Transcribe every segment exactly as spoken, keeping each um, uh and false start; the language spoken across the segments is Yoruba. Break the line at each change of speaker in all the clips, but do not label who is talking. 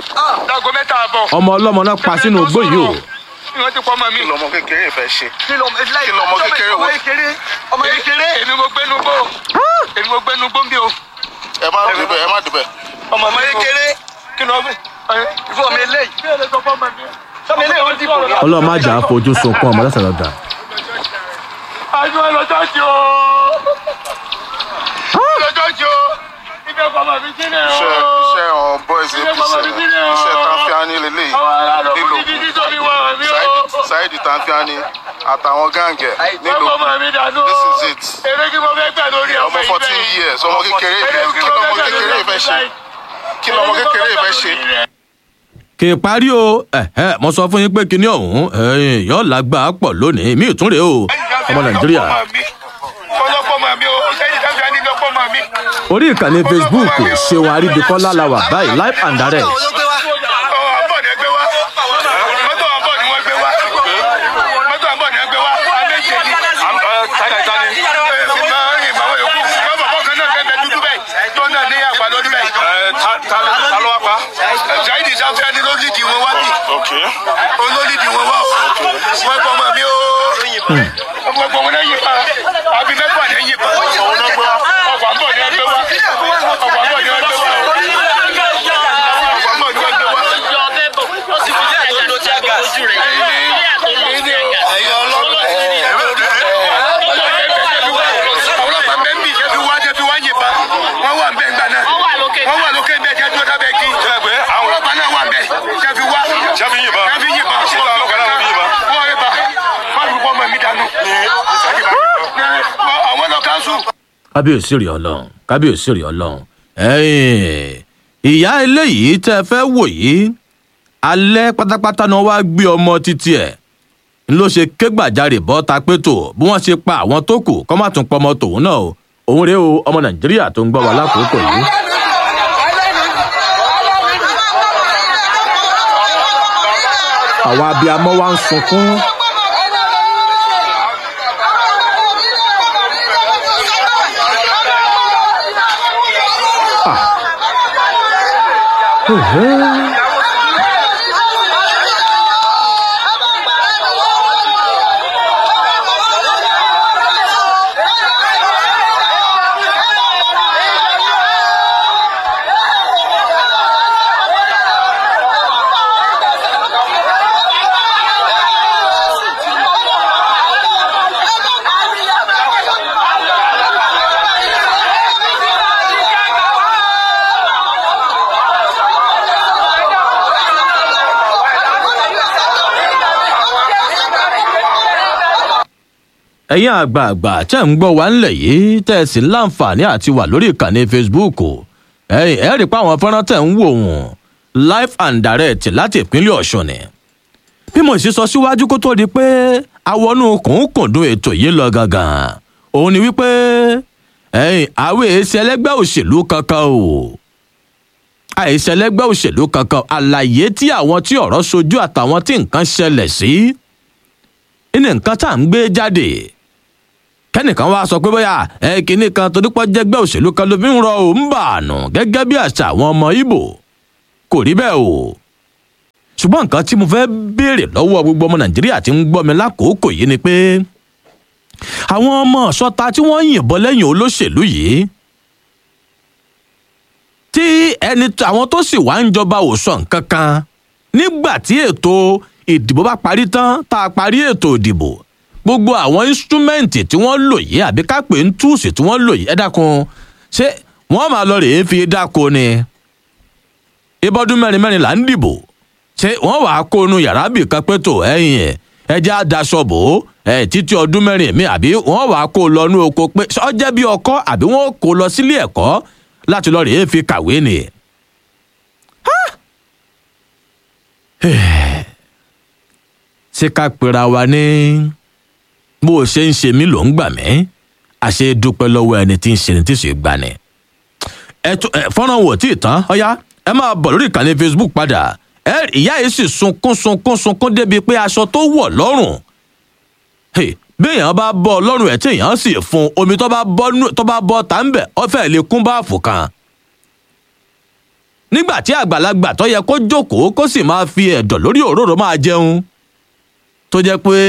Dago mẹ́ta àbọ̀.
ọmọ ọlọ́mọ náà pa sínú igbó yìí o.
Wọ́n ti pọ́ ọmọ mi.
Kí lọmọ kékeré fẹ́ ṣe?
Kí lọmọ kékeré wo? Ọmọ kékeré. Èmi mo gbénu gbó. Èmi mo gbénu gbó ń bí o.
Ẹ má dìbẹ̀, ẹ má dìbẹ̀.
Ọmọ kékeré. Kí lọ gbé? Ìfọ̀ mi eléyìí. Sọ́mi eléyìí ó dìbò ní.
ọlọ́run má jà á fojú sunkún ọmọ lẹ́sẹ̀ lọ́dà.
Àjọ ẹlọ́jọ́ jù o. Ẹlọ́jọ́ jù o. Ibi ọkọ̀ ọmọ mi sílẹ̀ o.
Iṣẹ́ iṣẹ́ àwọn boys A P C iṣẹ́ Tanfiani lélẹ́yìí. Nílò Saheed Tanfiani àtàwọn gáǹgẹ̀ nílò. This is it. Ọmọ fourteen years ọmọ kékeré kí lọmọ kékeré fẹ́ ṣe? Kí lọmọ kékeré fẹ́ ṣe?
kì í parí o ẹ̀hẹ́ mo sọ fún yín pé kinní ọ̀hún yóò lágbàá pọ̀ lónìí mí ìtún rèé o ọmọ nàìjíríà. orí ìkànnì facebook ṣéun àríbíkọ́lá la wà báyìí live and direct.
Olólìdí wọn wá o. Wọ́n gbọ́ ọmọ mi o. Ọmọ ẹgbẹ́ wọn náà yí pa. Àbí mẹ́fà ní yí pa. Ọgbà ń bọ̀ ní ẹgbẹ́ wa. Ọgbà ń bọ̀ ní ẹgbẹ́ wa. Ọgbà ń bọ̀ ní ẹgbẹ́ wa. Ẹ̀yin ọlọ́pàá. Ọlọ́pàá mẹ́mbì ṣe fi wá ṣe fi wá yí pa. Wọ́n wà ń bẹ́ ńgbà náà. Wọ́n wà lókè ń bẹ́ jẹ́ tó dábẹ́ kí. Ọlọ́pàá náà wà ń bẹ́ ṣe fi wá. Ṣé fi yí pa? Ṣé fi yí pa? Ṣé fi ọlọ́pàá náà fi yí pa? Wọ́n rí pa. Má lù kọ́ ọmọ mi dànù. Àwọn lọ káńsù.
kábíyèsí rí ọlọ́run kábíyèsí rí ọlọ́run ìyá eléyìí tẹ́ ẹ fẹ́ wò yìí alẹ́ pátápátá náà wá gbé ọmọ títí ẹ̀ ń ló ṣe ké gbàjarè bọ́ ta pé tó bí wọ́n ṣe pa àwọn tó kù kọ́ má tún pọ̀ ọmọ tòun náà o òun rèé o ọmọ nàìjíríà tó ń gbọ́ wa lákòókò yìí. àwọn abiyamọ wa ń sunkún. Uh-huh. ẹ̀yin àgbààgbà tẹ́ ń gbọ́ wa ńlẹ̀ yìí tẹ́ ẹ sì ń láǹfààní àti wà lórí ìkànnì facebook ẹ̀yin ẹ̀ rí i pé àwọn fọ́nrán tẹ̀ ń wò wọ́n live and direct láti ìpínlẹ̀ ọ̀ṣun ni. bí mo sì sọ síwájú kó tó di pé awọnú kùnkùndùn ètò yìí lọ gangan òun ni wípé ẹ̀yin àwọn èsì ẹlẹ́gbẹ́ òṣèlú kankan o àìsí ẹlẹ́gbẹ́ òṣèlú kankan àlàyé tí àwọn tí ọ̀rọ̀ sojú àtàwọn tí nǹkan ṣẹlẹ̀ sí ní nǹkan tá à ń gbé jáde kẹ́nìkan wá sọ pé bóyá ẹ kìíní kan torípọ̀ jẹ́gbẹ́ òṣèlú kan ló fi ń rọ òun bà nù gẹ́gẹ́ bí àṣà àwọn ọmọ Ìgbò kò rí bẹ́ẹ̀ o ṣùgbọ́n nǹkan tí mo fẹ́ béèrè lọ́wọ́ gbogbo ọmọ Nàìjíríà tí ń gbọ́ mi lákòókò yìí ni pé àwọn ọmọ ọ̀ṣọ́ta tí wọ́n yìnbọn lẹ́yìn olóṣèlú yìí tí ẹni àwọn tó sì wá ń jọba ò sọ nǹkan kan nígbà tí ètò ìdìbò bá parí tán tá a parí ètò ìdìbò gbogbo àwọn instrumenti tí wọ́n lò yìí àbí ká pè ń túùsì tí wọ́n lò yìí ẹ dákun ṣé wọ́n máa lọ rèé fi dáko ni ìbọdún mẹ́rin mẹ́rin là ń dìbò ṣé wọ́n wàá kó inú yàrá bì kan pé tó ẹ̀yìn ẹ̀ ẹjẹ́ àdaṣọ bò ó ẹ̀ títí ọdún mẹ́rin mi àbí wọ́n wàá kó lọ ní oko pé ọjẹ́ bí ọkọ́ àbí wọ́n kó lọ sílé ẹ̀kọ́ láti lọ rèé fi kàwé ni. ṣé ká pera wa ní bó o ṣe ń ṣe mí ló ń gbà mí àṣẹ dúpẹ́ lọ́wọ́ ẹni tí ń ṣe ní tí sì gbà ní. ẹ fọ́nrán wò tí ì tán ọ̀yá ẹ máa bọ̀ lórí ìkànnì Facebook padà ẹ ìyá yìí sì sunkún sunkún sunkún débi pé aṣọ tó wọ̀ lọ́rùn bí èèyàn bá bọ́ lọ́rùn ẹ̀ tí èèyàn sì fún omi tó bá bọ́ tá ń bẹ̀ ọ́fẹ́ lè kún báàfù kan. nígbà tí àgbàlagbà tó yẹ kó jókòó kó sì máa fi ẹ̀dọ̀ lórí òróró máa jẹun tó jẹ́ pé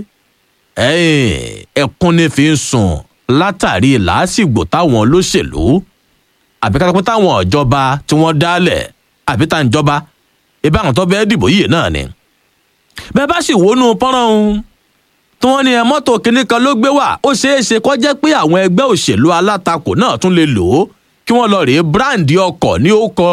ẹkún ní fi ń sùn látàrí làásìgbò táwọn olóṣèlú àbí ká sọ pé táwọn ìjọba tí wọ́n dálẹ̀ àbí tá ń jọba ibà àwọn tó fẹ́ dìbò yìí náà ni. bẹ́ẹ̀ bá sì wọnú pọ́nrán ohun tí wọ́n ní ẹ mọ́tò kínní kan ló gbé wá ó ṣeé ṣe kó jẹ́ pé àwọn ẹgbẹ́ òṣèlú alátakò náà tún lè lò ó kí wọ́n lọ rèé bíráǹdì ọkọ̀ ní ó kọ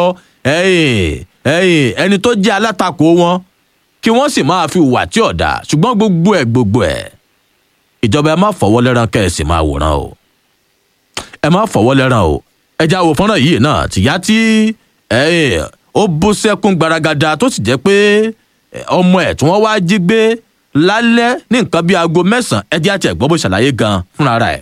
ẹni tó jẹ́ alátakò wọn kí wọ́n sì máa fi hùwà tí ọ̀dà ṣùgbọ́n gbogbo ẹ̀ gbogbo ẹ̀ ìjọba ẹ má fọwọ́ lẹ́rán kẹ́ ẹ sì máa wòran o ẹ má fọwọ́ lẹ́rán o ẹ já wo fọ́nrán yìí náà tìyá tí ó bú sẹ́kún gbaragada tó sì jẹ́ pé ọmọ ẹ̀ tí wọ́n wá jí gbé lálẹ́ ní nǹkan bíi aago mẹ́sàn-án ẹ jẹ́ àti ẹ̀gbọ́n bó ṣàlàyé gan fúnra rẹ̀.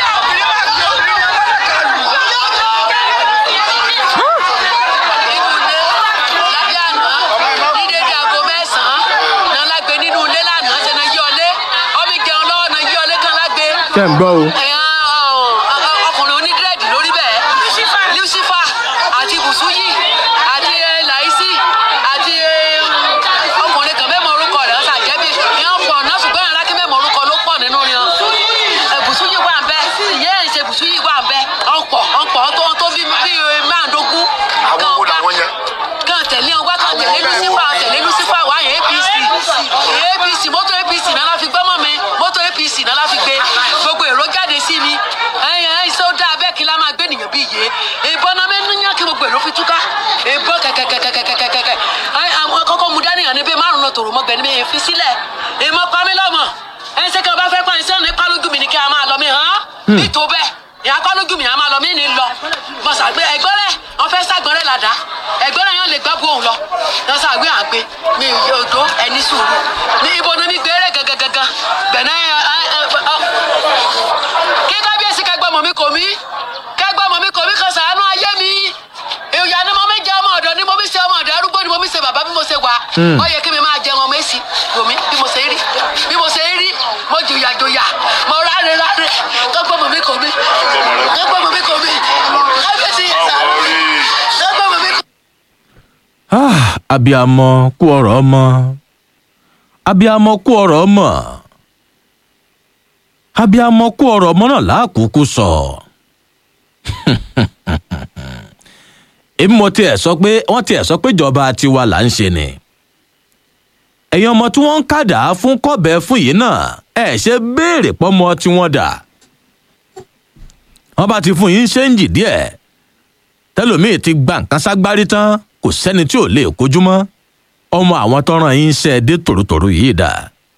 ṣé ń gbọ́ o.
ọkùnrin onídírẹ́dì lórí bẹ́ẹ̀ Lucifer àti Busuyi àti Laisi àti ọkùnrin kan mẹ́mọ̀ orúkọ rẹ̀ ọ̀sà jẹ́bi ìyẹn pọ̀ náà ṣùgbọ́n ìrìn láti mẹ́mọ̀ orúkọ ló pọ̀ nínú rin Busuyi wà ń bẹ ìyẹn ìṣe Busuyi wà ń bẹ ọ̀pọ̀ ọ̀pọ̀ tó bí márùndógún kan tẹ̀lé ọgbà kan tẹ̀lé Lucifer tẹ̀lé Lucifer wà yẹn A P C A P C mọ́tò A P C náà fi gbọ́mọ̀ mi mọ́tò A P C náà fi gbé gbogbo èrò jáde sí mi ẹyìn ẹyìn sọ dáa bẹ́ẹ̀ kí la máa gbé nìyẹn bí iye ìbọn náà mẹ́nu yàn kí gbogbo èrò fi túká ìbọn kẹ̀kẹ̀kẹ̀kẹ̀kẹ̀kẹ̀ àwọn kọ́kọ́ mu dání hàn níbi márùn-ún tòrò mọ́gbẹ́ níbi èéfín sílẹ̀ ìmọ̀ pamí lọ́mọ ẹ̀ ṣe kí wọ́n bá fẹ́ pa ìṣẹ́ ní pálójú mi ni kí a máa lọ mí hàn nítò bẹ́ẹ̀ ìyá pálójú mi a máa lọ mí ní lọ mọ̀sàgbé ẹgbẹ́rẹ́ wọ́n fẹ́ sàgbọ́rẹ́ làdá ẹgbẹ́rẹ́ yẹn lè gbá bu òun lọ mọ̀sàgbé àgbé mi yòdó ẹni sùúrù ní ibo ní mi gbére gẹ́gẹ́gẹ́gẹ́ bẹ̀rẹ̀ kí kábíyèsí kẹgbẹ́ mọ̀ mi kò mí kẹgbẹ́ mọ̀ mi kò mí kan sàánú ayé mi ìyá ni mo mi jẹ́ ọmọ ọ̀dọ́ ni mo mi ṣe ọmọ ọ̀dọ́ arúgbó ni mo mi ṣe bàbá bí mo ṣe wà ó yẹ kí mi máa jẹun ọmọ èsì wòmí bí mo ṣe rí bí mo ṣe rí mo jòyà jòyà mo ráre ráre kẹgbẹ́ mọ̀ mi kò mí kẹgbẹ́ mọ̀ mi kò mí kábíyèsí sàánú kẹgbẹ́ mọ̀ mi kò.
abiyamọ kú ọ̀rọ̀ ọmọ abiyamọ kú ọ̀rọ̀ ọmọ abiyamọ kú ọ̀rọ̀ ọmọ náà láàkúkú sọ èmi mo tiẹ̀ sọ pé wọ́n tiẹ̀ sọ pé ìjọba tiwa là ń ṣe ni ẹ̀yin ọmọ tí wọ́n ń kàdá fún kọ́bẹ̀ fún yìí náà ẹ̀ ṣe béèrè pọ́mọ tí wọ́n dà wọ́n bá ti fún yín ṣéǹjì díẹ̀ tẹlòmíì ti gba nǹkan ságbárí tán kò sẹ́ni tí ò lè kojú mọ́ ọmọ àwọn tọ́ràn yín ṣe dé tòrótòró yìí dà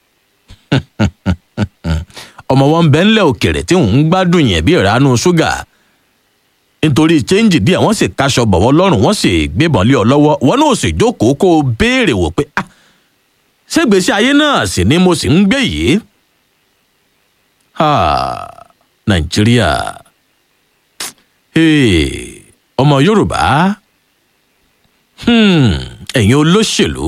ọmọ wọn bẹ ńlẹ̀ òkèrè tí ń gbádùn yẹn bí ìránú ṣúgà nítorí chẹ́ǹjì díẹ̀ wọ́n sì kaṣọ bọ̀wọ́ lọ́rùn wọ́n sì gbébọn lé ọ lọ́wọ́ wọn náà sì jókòó kó o béèrè wò pé ah ṣégbèsí ayé náà sì ni mo sì ń gbé yìí nàìjíríà ọmọ yorùbá ẹ̀yin olóṣèlú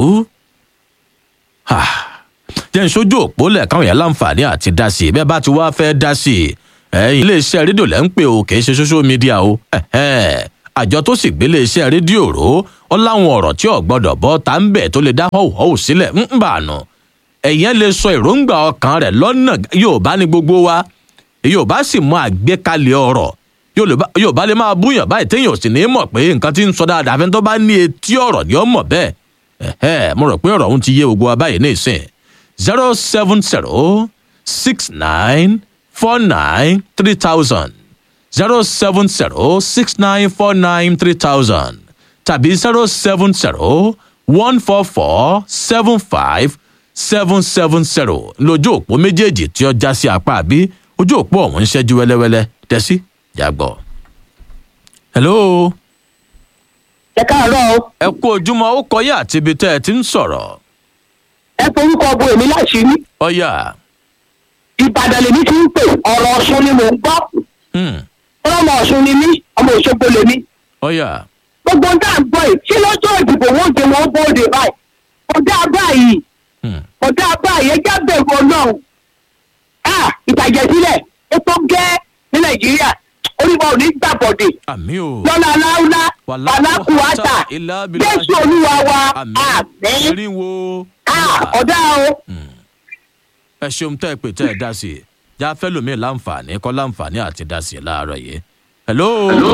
jẹ́ ń ṣojú òpó lẹ́ẹ̀kan yẹn láǹfààní àti dá sí i bẹ́ẹ̀ bá ti wá fẹ́ dá sí i ẹ̀yin iléeṣẹ́ rédíò lẹ́ ń pè o kì í ṣe social media o àjọ tó sì gbé iléeṣẹ́ rédíò ró ọ láwọn ọ̀rọ̀ tí ò gbọ́dọ̀ bọ́ tá ń bẹ̀ tó lè dá họ́wùhọ́wù sílẹ̀ ń bà nù ẹ̀yin lè sọ èròǹgbà ọkàn rẹ̀ lọ́nà Yorùbá ní gbogbo wa Yorùbá sì mọ àgbékalẹ̀ ọ̀rọ̀ Yorùbá lè máa búyàn báyìí téèyàn ò sì ní mọ̀ pé nǹkan tí ń sọ dáadáa fẹ́ tó bá ní etí ọ̀rọ̀ ni ó mọ̀ bẹ́ẹ̀ mo rò pé ọ̀rọ̀ òun ti yé gbogbo wa báyìí ní ìsìn zero seven zero six nine four nine three thousand zero seven zero six nine four nine three thousand tàbí zero seven zero one four four seven five seven seven zero lójú òpó méjèèjì tí ó já sí apá àbí ojú òpó ọ̀hún ń ṣẹ́jú wẹ́lẹ́wẹ́lẹ́ tẹ́sí jàgbọ́. hello.
ẹ káàárọ̀ o.
ẹ kú ojúmọ́ ó kọ yá àti ibi tẹ́ ẹ ti ń sọ̀rọ̀.
ẹ forúkọ bo èmi láṣìírí.
ọ̀yà.
ìbàdàn lèmi ti ń pè ọ̀rọ̀ ọ̀ṣun ni mò ń gbọ́. ọlọ́mọ ọ̀ṣun ni mí ọmọ òṣogbo lèmi.
ọ̀yà.
gbogbo ń dá ń gbọ́ yìí ṣé lọ́jọ́ ìdìbò wọ́n ṣe wọ́n bóde báyìí. ọ̀dà báyìí ọ̀dà báyìí ẹjẹ́ bẹ̀rù ọlọ́run. ìtàjẹ̀ sílẹ̀ ó tó gẹ́ ní nàìjíríà oríwá ò ní gbàbọ̀dè
àmì o.
lọ́la aláwùlá bàlákùwátà jésù olúwa wa àmín
irinwó.
ọ̀dà o.
ẹ ṣeun tẹ́ ẹ pè tẹ́ ẹ dá sí i já fẹ́ lómi láǹfààní kọ́ láǹfààní àti dá sí i láàárọ̀ yìí. hello.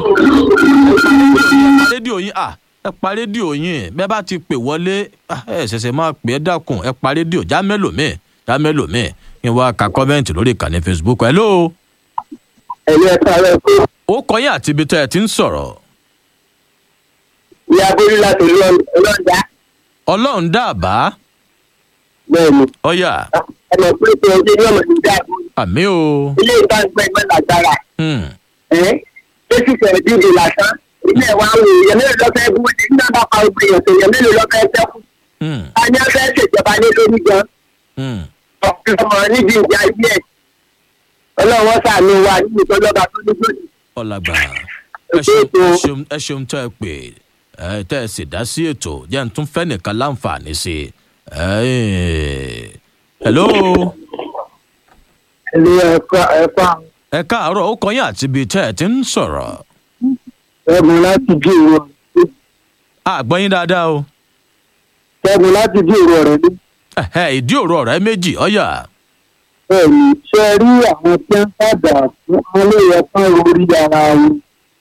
ẹ pa rédíò yín à ẹ pa rédíò yín bẹ́ẹ̀ bá ti pè wọlé ẹ ṣẹ̀ṣẹ̀ máa pè é dákun ẹ pa rédíò já mélòmíì já mélòmíì kí n wá ka kọ́mẹ́ǹtì lórí ìkànnì facebook. hello.
ẹ̀yin ẹ̀ka rẹ̀ kó.
ó kọyìn àti ibi tẹ́ ẹ ti ń sọ̀rọ̀.
ìyá borí láti ọlọ́ọ̀dá.
ọlọ́run dáàbá.
bẹ́ẹ̀ni.
ọ̀yà.
ẹnì pé kí ọjọ́ ní ọmọdé dáàbò.
àmì o.
ilé ìbánisẹ́ ìgbẹ́ làgbára. ẹ̀ ṣé sísẹ̀ díje lásán ilé wa wò èèyàn mélòó lọ́fẹ́ bú ní nígbà bá pa ogun èèyàn tó èèyàn mélòó lọ́fẹ́ sẹ́kù. a ní ọfẹ́ ṣèjọba lé lórí gan. ọ̀pọ̀ ọmọ níbi ìjà ilé ẹ̀ ọlọ́wọ́ sàánú wa níbi ìtọ́jọba tó ní gbòdì.
ọ̀làgbà ẹ ṣeun tẹ́ ẹ pè ẹ tẹ́ ẹ sì dá sí ètò jẹ́ n tún fẹ́ nìkan láǹfààní sí i. hello.
ẹ̀lú ẹ̀ka ẹ̀ka.
ẹ káàárọ̀ ó kọyìn àti ibi tẹ́ ẹ ti ń sọ̀rọ̀.
ṣẹ́gun láti bí ìrọ̀ rẹ̀.
àgbọ̀yìn dáadáa o.
ṣẹ́gun láti bí ìrọ̀ rẹ̀ ní.
ìdí òru ọ̀rẹ́ méjì ọ̀yà.
bẹ́ẹ̀ni ṣe rí àwọn tí ń padà fún ọlọ́yẹ fún orí ara wọn.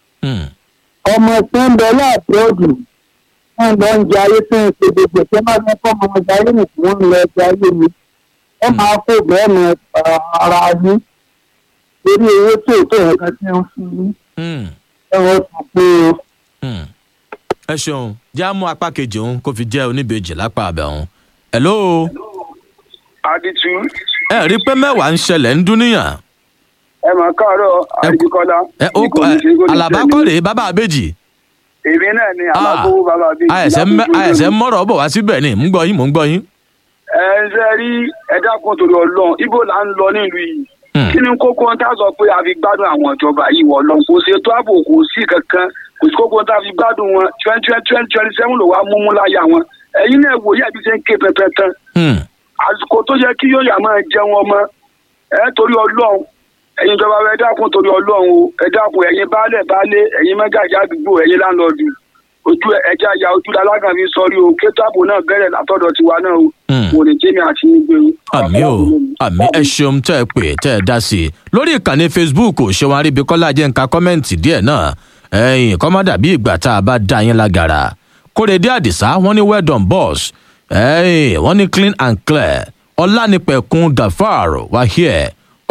ọmọ tí ń bẹ láàbọ̀dù wọn lọ ń jẹ ayé tí ń ṣe gbogbo tí wọn bá fẹ́ fọ́ ọmọ ọjà ayé nìkan wọn ń lọ ẹja ayé mi. wọ́n máa kó bẹ́ẹ̀ mọ ara yín lórí owó tí ò tó nǹkan tí ń fún yín. ẹ wọ́n sọ pé o.
ẹ ṣeun já mú apá kejì òun kó fi jẹ́ oníbejì lápá abẹ́ òun. hello.
aditu.
ẹ rí i pé mẹ́wàá ń ṣẹlẹ̀ ń dúníyàn.
ẹ mà káàárọ̀ àdìkọ́lá.
ẹ ó kọ alábàákọ́rè bàbá àbèjì.
èmi náà ni alábòwò bàbá àbèjì.
àyẹ̀sẹ̀ mọ́rọ̀ bọ̀ wá síbẹ̀ ni mò ń gbọ́ yín mò ń gbọ́ yín.
ẹ ṣe rí ẹ̀dá kan torí ọlọ́run ibo là ń lọ nílùú yìí. kí ni kókó ń tà sọ pé a fi gbádùn àwọn ìjọba yìí wọ̀ lọ kò ṣètò ààbò kò sí kankan kò sí kókó ń tà fi gbádùn wọn twenty twenty twenty seven ló wá múmú láyà wọn ẹ̀yin náà wòye àbí ṣe ń ké pẹpẹ tán. àsìkò tó yẹ kí yóò yà máa jẹun ọmọ ẹ torí ọlọ́run ẹ̀yin ìjọba ẹ dákun torí ọlọ́run o ẹ dákun ẹ̀yin baálẹ̀ baálé ẹ̀yin mẹ́gàjà àdúgbò ẹ̀yin láńlọ́ọ̀dù ojú ẹja ya ojú alágàn mi sọrí o kétàbù náà bẹ̀rẹ̀ látọ̀dọ̀ tiwa náà o kò ní jẹ́mi àti gbé o.
àmì o àmì ẹ ṣeun tẹ́ ẹ pè tẹ́ ẹ dá sí i lórí ìkànnì facebook ṣéwọn aríbikọ́lá jẹ́ nǹkan kọ́mẹ́ǹtì díẹ̀ náà ẹ̀yìn kọ́ má dàbí ìgbà tá a bá dá yín lágara kórèdé àdìsá wọ́n ní well done boss ẹ̀yìn wọ́n ní clean and clear ọlánipẹ̀kun gafar wahie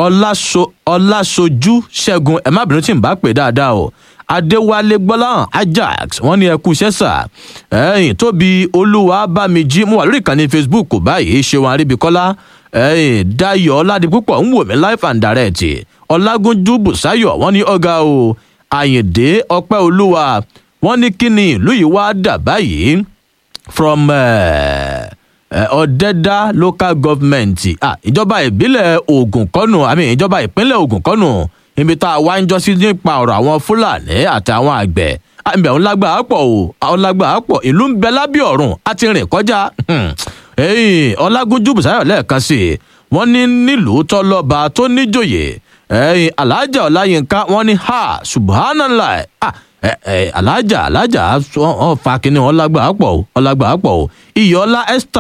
ọlásojú ṣẹ́gun ẹ̀ má bínú tí n bá pè dáadáa o adéwálé gbọ́láhàn ajax wọ́n ní ẹkú sẹ́sà ẹ̀yìn tóbi olúwa bámijí mú wà lórí ìkànnì facebook báyìí ṣéwọn aríbikọ́lá ẹ̀yìn dayọ̀ ọ̀làdìpúpọ̀ ń wò mí live and direct ọlágúnjú bùsáyọ̀ wọ́n ní ọ̀gá o àyìndé ọpẹ́ olúwa wọ́n ní kí ni ìlú yìí wá dà báyìí from ọ̀dẹ́dá uh, uh, local government ah, ìjọba ìbílẹ̀ ogun kọ́nù àmì ìjọba ìpínlẹ̀ ogun kọ́nù ibi tá a wá ń jọ sí nípa ọ̀rọ̀ àwọn fúlàní àti àwọn àgbẹ̀ àmì àwọn lágbàá pọ̀ o àwọn lágbàá pọ̀ ìlú ń bẹ lábẹ́ ọ̀run á ti rìn kọjá ọlágúnjú bùsáyọ̀ lẹ́ẹ̀kan sí i wọ́n ní nílùú tọ́lọ́ba tó níjòyè alájà ọláyínká wọ́n ní ha subhanallah ah, ẹ ẹ alájà alájà ọ fa kínní ọlágbà pọ̀ ọlágbà pọ̀ iyọ̀ọ́lá esther.